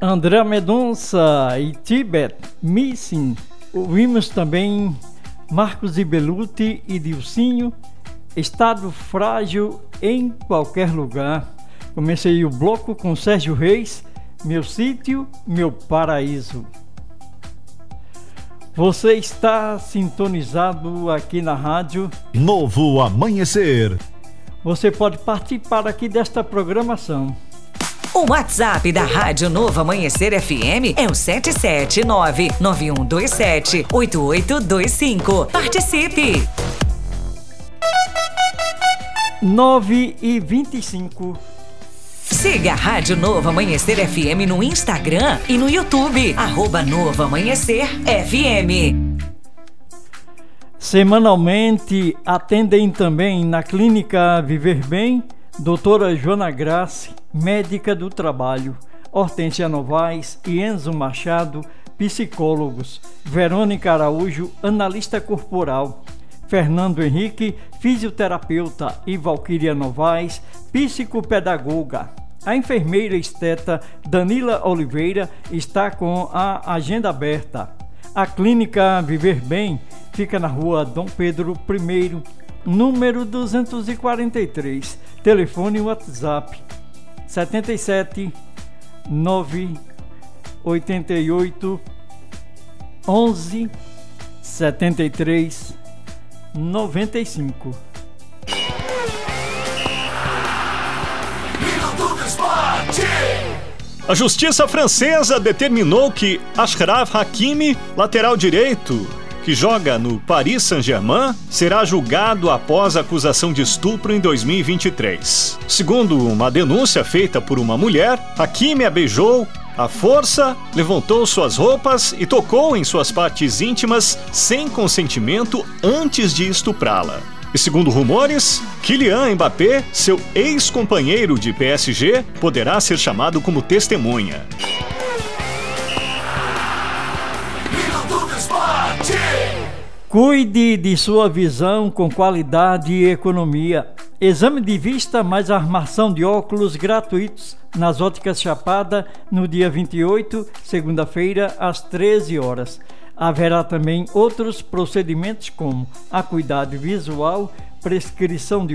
André Mendonça e Tibet Missing. Ouvimos também Marcos e Beluti e Dilcinho, Estado Frágil em Qualquer Lugar. Comecei o bloco com Sérgio Reis, Meu Sítio, Meu Paraíso. Você está sintonizado aqui na rádio Novo Amanhecer. Você pode participar aqui desta programação. O WhatsApp da Rádio Novo Amanhecer FM é o 779-9127-8825. Participe! 9h25. Siga a Rádio Novo Amanhecer FM no Instagram e no YouTube. @Novo Amanhecer FM. Semanalmente atendem também na Clínica Viver Bem doutora Joana Grace, médica do trabalho, Hortência Novaes e Enzo Machado, psicólogos, Verônica Araújo, analista corporal, Fernando Henrique, fisioterapeuta e Valquíria Novaes, psicopedagoga. A enfermeira esteta Danila Oliveira está com a agenda aberta. A Clínica Viver Bem fica na rua Dom Pedro I, número 243. Telefone e WhatsApp 77 988 11 73 95. A justiça francesa determinou que Achraf Hakimi, lateral direito, que joga no Paris Saint-Germain, será julgado após a acusação de estupro em 2023. Segundo uma denúncia feita por uma mulher, Hakimi a beijou à força, levantou suas roupas e tocou em suas partes íntimas sem consentimento antes de estuprá-la. E segundo rumores, Kylian Mbappé, seu ex-companheiro de PSG, poderá ser chamado como testemunha. Cuide de sua visão com qualidade e economia. Exame de vista mais armação de óculos gratuitos nas Óticas Chapada no dia 28, segunda-feira, às 13 horas. Haverá também outros procedimentos como acuidade visual, prescrição de